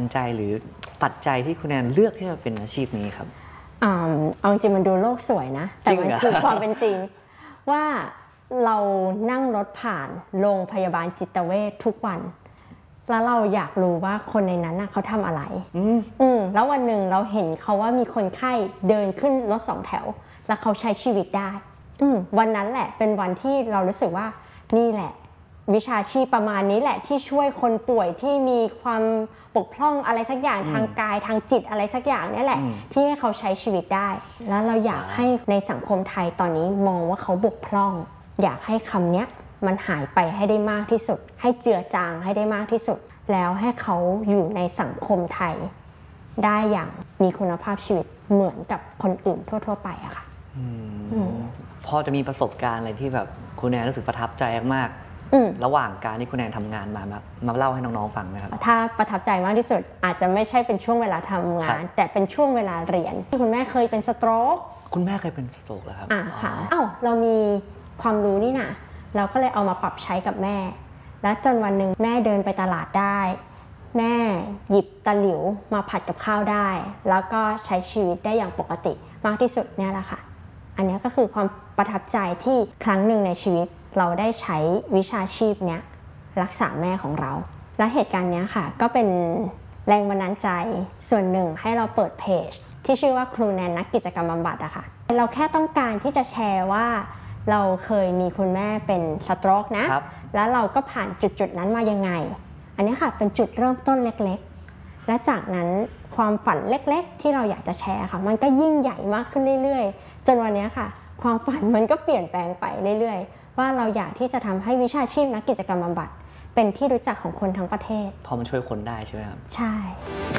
ใจหรือปัจจัยที่คุณแนนเลือกที่จะเป็นอาชีพนี้ครับเอาจริงมันดูโลกสวยนะแต่มันคือความเป็นจริงว่าเรานั่งรถผ่านโรงพยาบาลจิตเวชทุกวันแล้วเราอยากรู้ว่าคนในนั้นเขาทำอะไรแล้ววันหนึ่งเราเห็นเขาว่ามีคนไข้เดินขึ้นรถ2 แถวแล้วเขาใช้ชีวิตได้วันนั้นแหละเป็นวันที่เรารู้สึกว่านี่แหละวิชาชีพประมาณนี้แหละที่ช่วยคนป่วยที่มีความบกพร่องอะไรสักอย่างทางกายทางจิตอะไรสักอย่างนี่แหละที่ให้เขาใช้ชีวิตได้แล้วเราอยากให้ในสังคมไทยตอนนี้มองว่าเขาบกพร่องอยากให้คำเนี้ยมันหายไปให้ได้มากที่สุดให้เจือจางให้ได้มากที่สุดแล้วให้เขาอยู่ในสังคมไทยได้อย่างมีคุณภาพชีวิตเหมือนกับคนอื่นทั่วๆไปอะค่ะพอจะมีประสบการณ์อะไรที่แบบคุณแนนรู้สึกประทับใจมากระหว่างการที่คุณแนนทำงานมาเล่าให้น้องๆฟังไหมครับถ้าประทับใจมากที่สุดอาจจะไม่ใช่เป็นช่วงเวลาทำงานแต่เป็นช่วงเวลาเรียนที่คุณแม่เคยเป็นสโตรกคุณแม่เคยเป็นสโตรกเหรอครับค่ะเรามีความรู้นี่นะเราก็เลยเอามาปรับใช้กับแม่แล้วจนวันหนึ่งแม่เดินไปตลาดได้แม่หยิบตะหลิวมาผัดกับข้าวได้แล้วก็ใช้ชีวิตได้อย่างปกติมากที่สุดเนี่ยแหละค่ะอันนี้ก็คือความประทับใจที่ครั้งหนึ่งในชีวิตเราได้ใช้วิชาชีพเนี้ยรักษาแม่ของเราและเหตุการณ์นี้ค่ะก็เป็นแรงบันดาลใจส่วนหนึ่งให้เราเปิดเพจที่ชื่อว่าครูแนนนักกิจกรรมบำบัดอะค่ะเราแค่ต้องการที่จะแชร์ว่าเราเคยมีคุณแม่เป็นสโตรกนะแล้วเราก็ผ่านจุดนั้นมายังไงอันนี้ค่ะเป็นจุดเริ่มต้นเล็กๆและจากนั้นความฝันเล็กๆที่เราอยากจะแชร์ค่ะมันก็ยิ่งใหญ่มากขึ้นเรื่อยๆจนวันนี้ค่ะความฝันมันก็เปลี่ยนแปลงไปเรื่อยๆว่าเราอยากที่จะทำให้วิชาชีพนักกิจกรรมบำบัดเป็นที่รู้จักของคนทั้งประเทศพอมันช่วยคนได้ใช่ไหมครับใช่